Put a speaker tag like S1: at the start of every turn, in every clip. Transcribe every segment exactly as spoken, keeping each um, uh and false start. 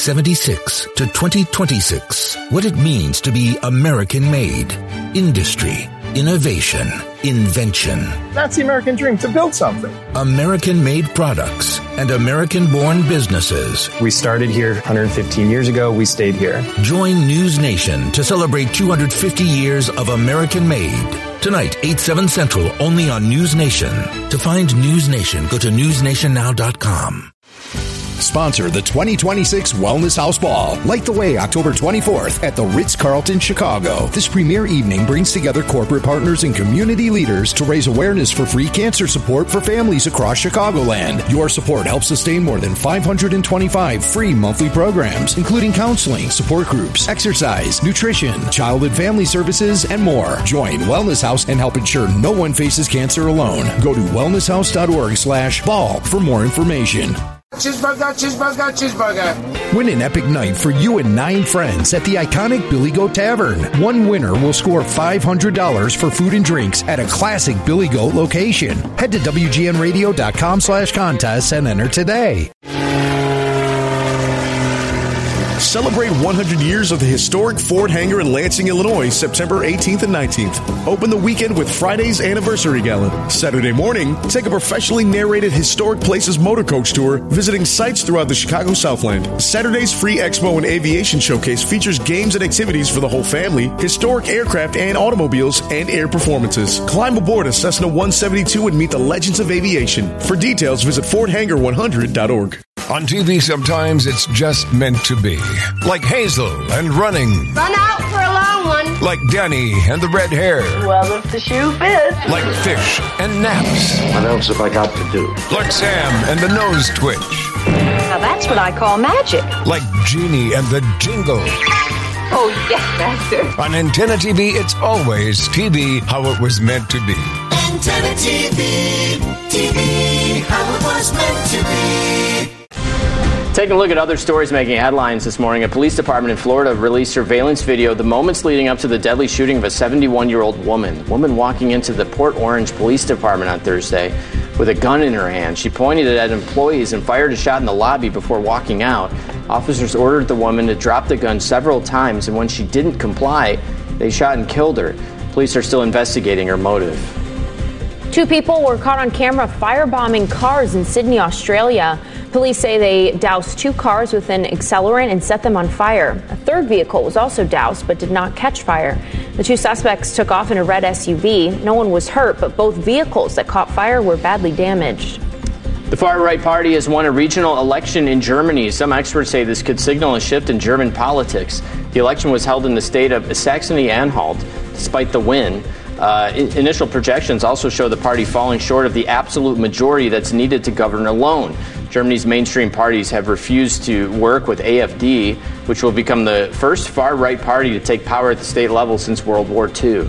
S1: seventy-six to twenty twenty-six. What it means to be American-made. Industry, innovation, invention.
S2: That's the American dream, to build something.
S1: American-made products and American-born businesses.
S3: We started here one hundred fifteen years ago. We stayed here.
S1: Join News Nation to celebrate two hundred fifty years of American-made. Tonight, eight, seven Central, only on News Nation. To find News Nation, go to news nation now dot com.
S4: Sponsor the twenty twenty-six Wellness House Ball. Light the way October twenty-fourth at the Ritz-Carlton, Chicago. This premier evening brings together corporate partners and community leaders to raise awareness for free cancer support for families across Chicagoland. Your support helps sustain more than five hundred twenty-five free monthly programs, including counseling, support groups, exercise, nutrition, child and family services, and more. Join Wellness House and help ensure no one faces cancer alone. Go to wellness house dot org slash ball for more information.
S5: Cheeseburger, cheeseburger, cheeseburger.
S4: Win an epic night for you and nine friends at the iconic Billy Goat Tavern. One winner will score five hundred dollars for food and drinks at a classic Billy Goat location. Head to W G N radio dot com slash contests and enter today.
S6: Celebrate one hundred years of the historic Ford hangar in Lansing, Illinois, September eighteenth and nineteenth. Open the weekend with Friday's Anniversary Gala. Saturday morning, take a professionally narrated Historic Places motor coach tour, visiting sites throughout the Chicago Southland. Saturday's free Expo and Aviation Showcase features games and activities for the whole family, historic aircraft and automobiles, and air performances. Climb aboard a Cessna one seventy-two and meet the legends of aviation. For details, visit ford hanger one hundred dot org.
S7: On T V, sometimes it's just meant to be. Like Hazel and running.
S8: Run out for a long one.
S7: Like Danny and the red hair.
S8: Well, if the shoe fits.
S7: Like Fish and Naps.
S9: What else have I got to do?
S7: Like Sam and the nose twitch.
S8: Now that's what I call magic.
S7: Like Genie and the jingle.
S8: Oh, yes, Master.
S7: On Antenna T V, it's always T V how it was meant to be.
S10: Antenna T V, T V how it was meant to be.
S11: Taking a look at other stories making headlines this morning, a police department in Florida released surveillance video of the moments leading up to the deadly shooting of a seventy-one-year-old woman. Woman walking into the Port Orange Police Department on Thursday with a gun in her hand. She pointed it at employees and fired a shot in the lobby before walking out. Officers ordered the woman to drop the gun several times, and when she didn't comply, they shot and killed her. Police are still investigating her motive.
S12: Two people were caught on camera firebombing cars in Sydney, Australia. Police say they doused two cars with an accelerant and set them on fire. A third vehicle was also doused but did not catch fire. The two suspects took off in a red S U V. No one was hurt, but both vehicles that caught fire were badly damaged.
S11: The far-right party has won a regional election in Germany. Some experts say this could signal a shift in German politics. The election was held in the state of Saxony-Anhalt. Despite the win, Uh, initial projections also show the party falling short of the absolute majority that's needed to govern alone. Germany's mainstream parties have refused to work with A F D, which will become the first far-right party to take power at the state level since World War Two.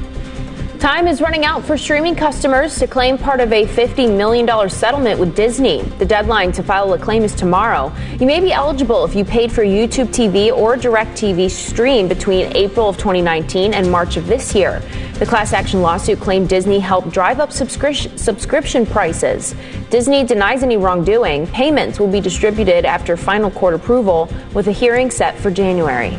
S12: Time is running out for streaming customers to claim part of a fifty million dollars settlement with Disney. The deadline to file a claim is tomorrow. You may be eligible if you paid for YouTube T V or DirecTV stream between April of twenty nineteen and March of this year. The class action lawsuit claimed Disney helped drive up subscription subscription prices. Disney denies any wrongdoing. Payments will be distributed after final court approval, with a hearing set for January.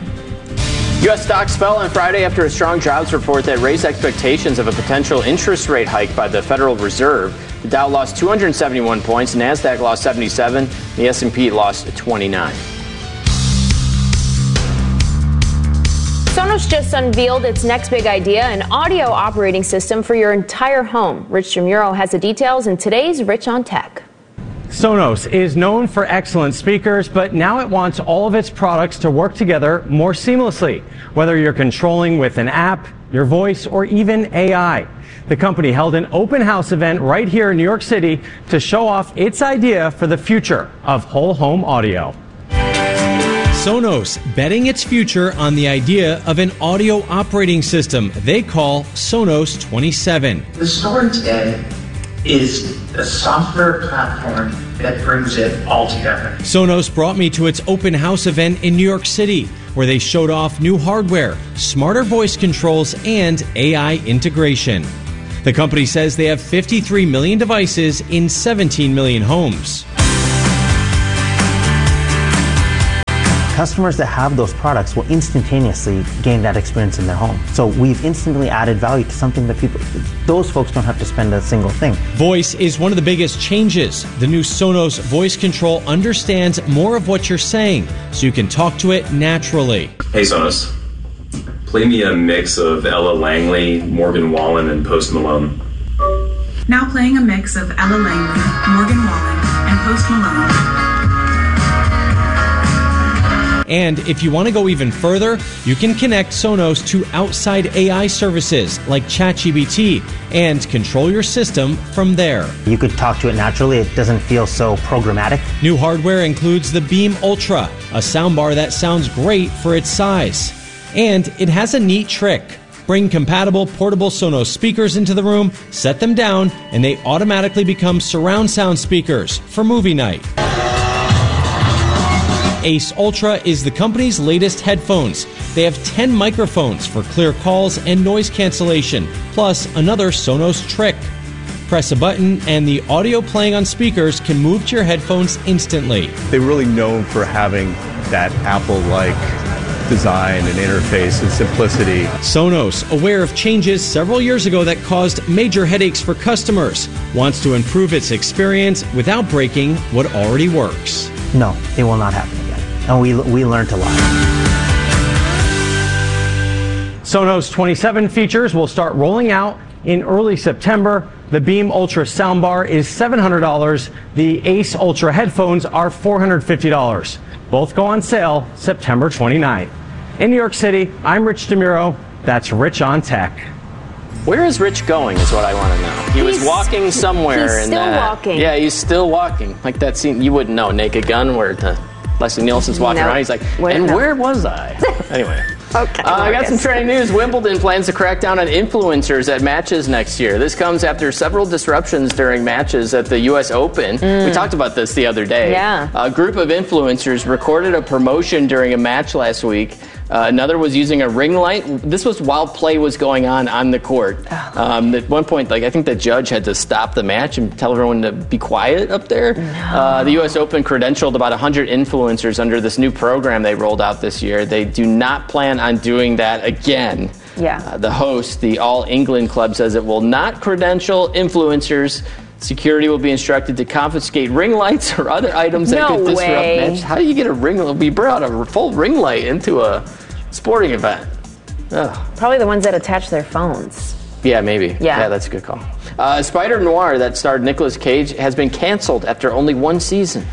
S11: U S stocks fell on Friday after a strong jobs report that raised expectations of a potential interest rate hike by the Federal Reserve. The Dow lost two hundred seventy-one points, NASDAQ lost seventy-seven, the S and P lost twenty-nine.
S12: Sonos just unveiled its next big idea, an audio operating system for your entire home. Rich Demuro has the details in today's Rich on Tech.
S13: Sonos is known for excellent speakers, but now it wants all of its products to work together more seamlessly, whether you're controlling with an app, your voice, or even A I. The company held an open house event right here in New York City to show off its idea for the future of whole home audio.
S14: Sonos betting its future on the idea of an audio operating system they call Sonos twenty-seven.
S15: The store today is the software platform that brings it all together.
S14: Sonos brought me to its open house event in New York City, where they showed off new hardware, smarter voice controls, and A I integration. The company says they have fifty-three million devices in seventeen million homes.
S9: customers that have those products will instantaneously gain that experience in their home. So we've instantly added value to something that people, those folks don't have to spend a single thing.
S14: Voice is one of the biggest changes. The new Sonos voice control understands more of what you're saying, so you can talk to it naturally.
S16: Hey Sonos, play me a mix of Ella Langley, Morgan Wallen, and Post Malone.
S17: Now playing a mix of Ella Langley, Morgan Wallen, and Post Malone.
S14: And if you want to go even further, you can connect Sonos to outside A I services like ChatGPT and control your system from there.
S9: You could talk to it naturally. It doesn't feel so programmatic.
S14: New hardware includes the Beam Ultra, a soundbar that sounds great for its size. And it has a neat trick. Bring compatible portable Sonos speakers into the room, set them down, and they automatically become surround sound speakers for movie night. Ace Ultra is the company's latest headphones. They have ten microphones for clear calls and noise cancellation, plus another Sonos trick. Press a button and the audio playing on speakers can move to your headphones instantly.
S18: They're really known for having that Apple-like design and interface and simplicity.
S14: Sonos, aware of changes several years ago that caused major headaches for customers, wants to improve its experience without breaking what already works.
S9: No, it will not happen again. And we we learned a lot.
S13: Sonos twenty-seven features will start rolling out in early September. The Beam Ultra soundbar is seven hundred dollars. The Ace Ultra headphones are four hundred fifty dollars. Both go on sale September twenty-ninth. In New York City, I'm Rich DeMuro. That's Rich on Tech.
S11: Where is Rich going is what I want to know. He he's, was walking somewhere.
S12: He's still
S11: and, uh,
S12: walking.
S11: Yeah, he's still walking. Like that scene, you wouldn't know, Naked Gun, where the, Leslie Nielsen's walking
S12: no.
S11: around. He's like,
S12: where,
S11: and
S12: no.
S11: where was I? Anyway.
S12: Okay.
S11: Uh, I got some trending news. Wimbledon plans to crack down on influencers at matches next year. This comes after several disruptions during matches at the U S Open. Mm. We talked about this the other day.
S12: Yeah.
S11: A group of influencers recorded a promotion during a match last week. Uh, another was using a ring light. This was while play was going on on the court. Um, at one point, like I think the judge had to stop the match and tell everyone to be quiet up there. No. Uh, the U S Open credentialed about one hundred influencers under this new program they rolled out this year. They do not plan on doing that again.
S12: Yeah.
S11: Uh, the host, the All England Club, says it will not credential influencers. Security will be instructed to confiscate ring lights or other items that
S12: no
S11: could disrupt
S12: way.
S11: matches. How do you get a ring? We brought a full ring light into a sporting event. Ugh.
S12: Probably the ones that attach their phones.
S11: Yeah, maybe.
S12: Yeah,
S11: yeah that's a good call. Uh, Spider Noir, that starred Nicolas Cage, has been canceled after only one season.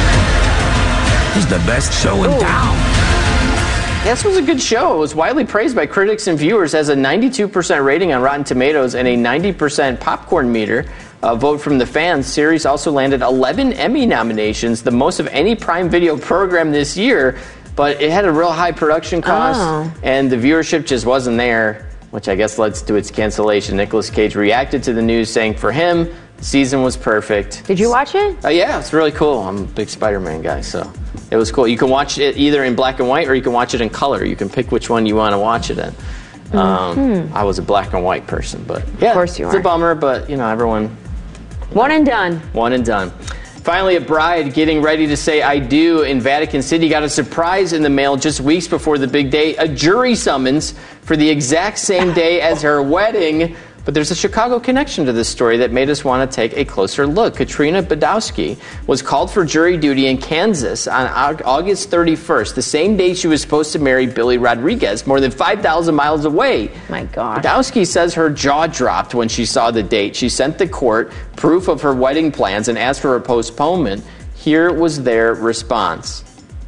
S1: He's the best show in
S11: Ooh.
S1: town.
S11: This was a good show. It was widely praised by critics and viewers, has a ninety-two percent rating on Rotten Tomatoes and a ninety percent popcorn meter. A vote from the fans. Series also landed eleven Emmy nominations, the most of any Prime Video program this year, but it had a real high production cost,
S12: oh.
S11: and the viewership just wasn't there, which I guess led to its cancellation. Nicolas Cage reacted to the news saying for him, the season was perfect.
S12: Did you watch it?
S11: Uh, yeah, it's really cool. I'm a big Spider-Man guy, so it was cool. You can watch it either in black and white or you can watch it in color. You can pick which one you want to watch it in.
S12: Mm-hmm.
S11: Um, I was a black and white person, but yeah,
S12: of course you
S11: it's
S12: are.
S11: a bummer, but you know, everyone...
S12: One and done.
S11: One and done. Finally, a bride getting ready to say I do in Vatican City got a surprise in the mail just weeks before the big day, a jury summons for the exact same day as her wedding. But there's a Chicago connection to this story that made us want to take a closer look. Katrina Badowski was called for jury duty in Kansas on August thirty-first, the same day she was supposed to marry Billy Rodriguez, more than five thousand miles away.
S12: My God.
S11: Badowski says her jaw dropped when she saw the date. She sent the court proof of her wedding plans and asked for a postponement. Here was their response.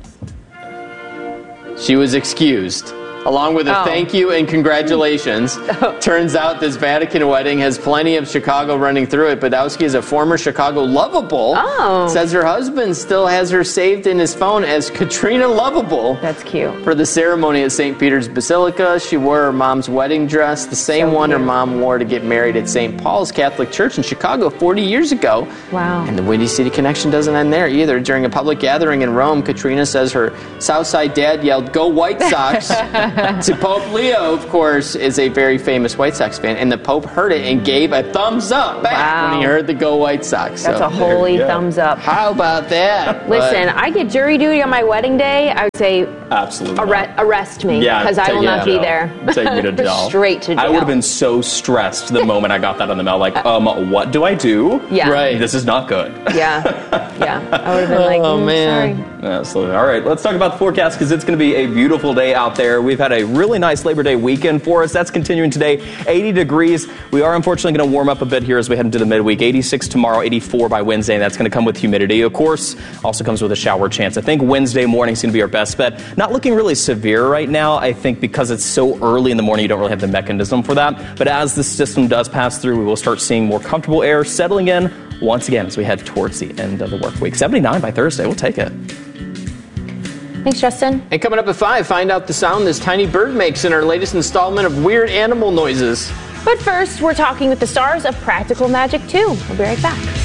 S11: She was excused, along with a
S12: oh.
S11: thank you and congratulations.
S12: Oh.
S11: Turns out this Vatican wedding has plenty of Chicago running through it. Badowski is a former Chicago Lovable.
S12: Oh.
S11: Says her husband still has her saved in his phone as Katrina Lovable.
S12: That's cute.
S11: For the ceremony at Saint Peter's Basilica, she wore her mom's wedding dress, the same
S12: So
S11: one
S12: cute.
S11: her mom wore to get married at Saint Paul's Catholic Church in Chicago forty years ago.
S12: Wow.
S11: And the Windy City connection doesn't end there either. During a public gathering in Rome, Katrina says her Southside dad yelled, "Go White Sox," So Pope Leo, of course, is a very famous White Sox fan, and the Pope heard it and gave a thumbs up back
S12: Wow.
S11: when he heard the Go White Sox.
S12: That's
S11: so,
S12: a holy thumbs up.
S11: How about that?
S12: Listen,
S11: But,
S12: I get jury duty on my wedding day. I would say
S19: Absolutely.
S12: arre- arrest me
S19: Yeah,
S12: because I
S19: take
S12: will
S19: me
S12: not
S19: to
S12: be
S19: jail.
S12: there.
S19: Take me to jail.
S12: Straight to jail.
S19: I would have been so stressed the moment I got that on the mail. Like, um, what do I do?
S12: Yeah.
S11: Right.
S19: This is not good.
S12: Yeah, yeah. I would have been like,
S19: Oh,
S12: mm,
S19: man.
S12: sorry.
S19: Absolutely. All right, let's talk about the forecast because it's going to be a beautiful day out there. We've had a really nice Labor Day weekend for us. That's continuing today. eighty degrees. We are unfortunately going to warm up a bit here as we head into the midweek. eighty-six tomorrow, eighty-four by Wednesday, and that's going to come with humidity. Of course, also comes with a shower chance. I think Wednesday morning is going to be our best bet. Not looking really severe right now, I think, because it's so early in the morning, you don't really have the mechanism for that. But as the system does pass through, we will start seeing more comfortable air settling in once again as we head towards the end of the work week. seventy-nine by Thursday. We'll take it.
S12: Thanks, Justin.
S11: And coming up at five, find out the sound this tiny bird makes in our latest installment of Weird Animal Noises.
S12: But first, we're talking with the stars of Practical Magic two. We'll be right back.